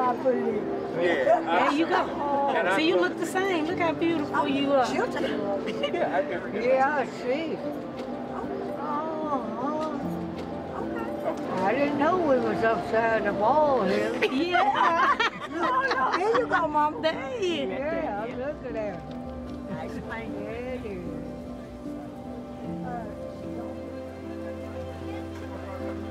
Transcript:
I believe. Yeah. There you go. See, you look the same. Look how beautiful you are. Yeah, I never did. Yeah, I see. I didn't know we was upside the ball here. Yeah. No, here you go, Mama. There you go. Yeah, I'm looking at it. Nice man. Yeah, it is.